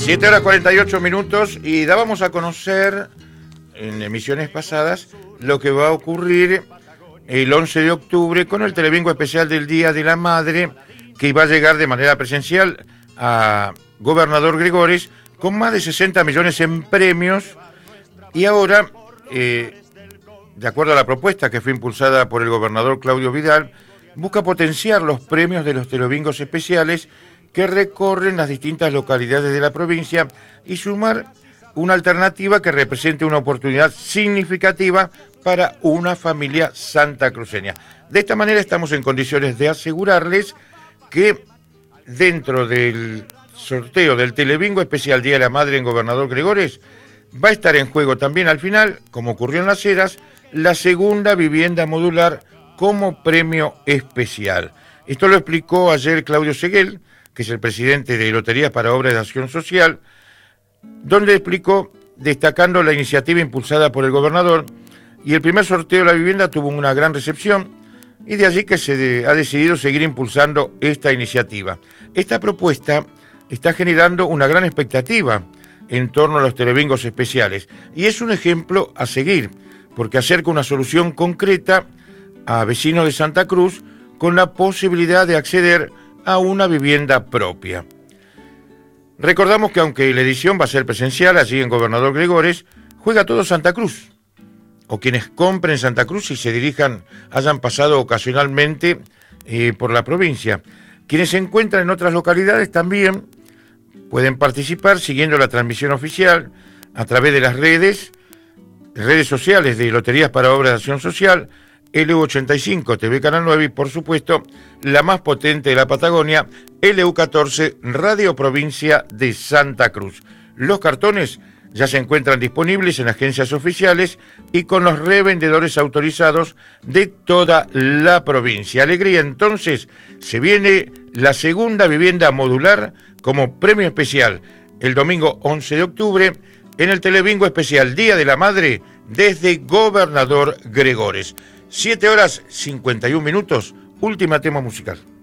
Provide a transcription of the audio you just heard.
7:48 y dábamos a conocer en emisiones pasadas lo que va a ocurrir el 11 de octubre con el Telebingo especial del Día de la Madre, que va a llegar de manera presencial a Gobernador Gregores con más de 60 millones en premios. Y ahora, de acuerdo a la propuesta que fue impulsada por el gobernador Claudio Vidal, busca potenciar los premios de los telebingos especiales que recorren las distintas localidades de la provincia y sumar una alternativa que represente una oportunidad significativa para una familia santacruceña. De esta manera estamos en condiciones de asegurarles que dentro del sorteo del Telebingo especial Día de la Madre en Gobernador Gregores va a estar en juego también al final, como ocurrió en Las Heras, la segunda vivienda modular como premio especial. Esto lo explicó ayer Claudio Seguel, que es el presidente de Loterías para Obras de Acción Social, donde explicó, destacando la iniciativa impulsada por el gobernador, y el primer sorteo de la vivienda tuvo una gran recepción, y de allí que se ha decidido seguir impulsando esta iniciativa. Esta propuesta está generando una gran expectativa en torno a los telebingos especiales, y es un ejemplo a seguir, porque acerca una solución concreta a vecinos de Santa Cruz con la posibilidad de acceder a una vivienda propia. Recordamos que aunque la edición va a ser presencial allí en Gobernador Gregores, juega todo Santa Cruz, o quienes compren Santa Cruz y se hayan pasado ocasionalmente por la provincia. Quienes se encuentran en otras localidades también pueden participar siguiendo la transmisión oficial a través de las redes sociales de Loterías para Obras de Acción Social, LU85 TV Canal 9 y, por supuesto, la más potente de la Patagonia, LU14 Radio Provincia de Santa Cruz. Los cartones ya se encuentran disponibles en agencias oficiales y con los revendedores autorizados de toda la provincia. Alegría, entonces, se viene la segunda vivienda modular como premio especial el domingo 11 de octubre en el Telebingo especial Día de la Madre desde Gobernador Gregores. 7:51, última tema musical.